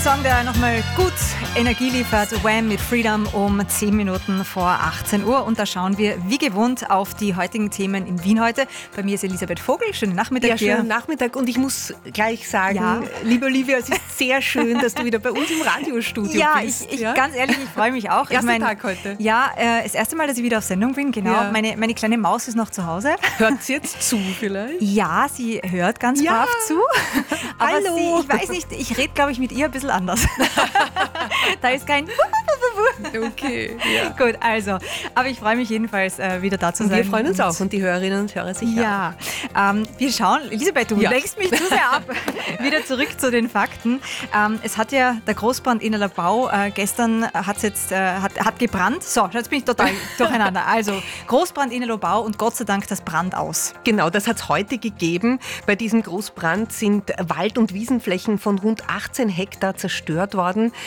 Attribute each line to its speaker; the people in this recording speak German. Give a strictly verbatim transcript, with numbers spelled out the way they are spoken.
Speaker 1: Song, der nochmal gut Energie liefert. Wham! Mit Freedom um zehn Minuten vor achtzehn Uhr. Und da schauen wir wie gewohnt auf die heutigen Themen in Wien heute. Bei mir ist Elisabeth Vogel. Schönen Nachmittag
Speaker 2: ja,
Speaker 1: dir.
Speaker 2: Schönen Nachmittag. Und ich muss gleich sagen,
Speaker 1: ja.
Speaker 2: liebe Olivia, es ist sehr schön, dass du wieder bei uns im Radiostudio
Speaker 1: ja,
Speaker 2: bist.
Speaker 1: Ich, ich,
Speaker 2: ja,
Speaker 1: ganz ehrlich, ich freue mich auch.
Speaker 2: Erster
Speaker 1: ich mein,
Speaker 2: Tag heute.
Speaker 1: Ja, äh, das erste Mal, dass ich wieder auf Sendung bin. Genau.
Speaker 2: Ja.
Speaker 1: Meine, meine kleine Maus ist noch zu Hause.
Speaker 2: Hört sie jetzt zu vielleicht?
Speaker 1: Ja, sie hört ganz
Speaker 2: ja.
Speaker 1: brav zu. Aber
Speaker 2: Hallo.
Speaker 1: Sie, ich weiß nicht, ich rede, glaube ich, mit ihr ein bisschen anders. Da ist kein
Speaker 2: Okay, ja.
Speaker 1: Gut, also, aber ich freue mich jedenfalls, äh, wieder da zu
Speaker 2: und
Speaker 1: sein.
Speaker 2: Wir freuen uns auch und die Hörerinnen und Hörer sicher
Speaker 1: ja. auch. Ähm, wir schauen, Elisabeth, du
Speaker 2: ja.
Speaker 1: lenkst mich zu sehr ab. Wieder zurück zu den Fakten. Ähm, es hat ja der Großbrand in Innerlabau äh, gestern hat's jetzt, äh, hat, hat gebrannt. So, jetzt bin ich total durcheinander. Also, Großbrand in Innerlabau und Gott sei Dank das Brand aus.
Speaker 2: Genau, das hat es heute gegeben. Bei diesem Großbrand sind Wald- und Wiesenflächen von rund achtzehn Hektar zerstört worden.